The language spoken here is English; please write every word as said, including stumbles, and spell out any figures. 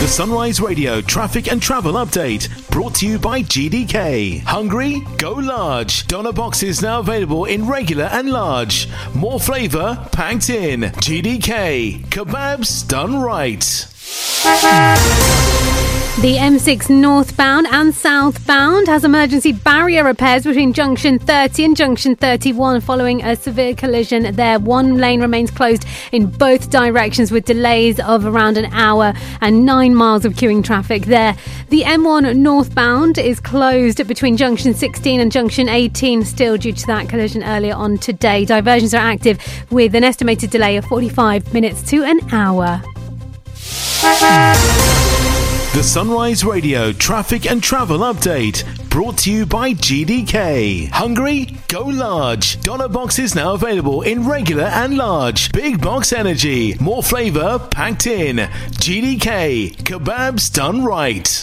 The Sunrise Radio traffic and travel update brought to you by G D K. Hungry? Go large. Doner boxes now available in regular and large. More flavour packed in. G D K. Kebabs done right. The M six northbound and southbound has emergency barrier repairs between junction thirty and junction thirty-one following a severe collision there. One lane remains closed in both directions with delays of around an hour and nine miles of queuing traffic there. The M one northbound is closed between junction sixteen and junction eighteen still due to that collision earlier on today. Diversions are active with an estimated delay of forty-five minutes to an hour. The Sunrise Radio traffic and travel update brought to you by G D K. Hungry? Go large. Doner boxes now available in regular and large. Big box energy. More flavour packed in. G D K. Kebabs done right.